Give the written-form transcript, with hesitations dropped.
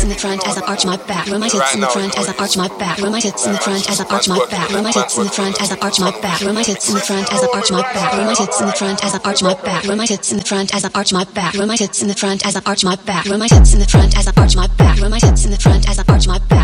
in the front as I arch my back. Roll my tits in the front as I arch my back. Roll my tits in the front as I arch my back. Roll my tits in the front as I arch my back. Roll my tits in the front as I arch my back. Roll my tits in the front as I arch my back. Roll my tits in the front as I arch my back. Roll my tits in the front as I arch my back. Roll my tits in the front as I arch my back. Roll my tits in the front as I arch my back.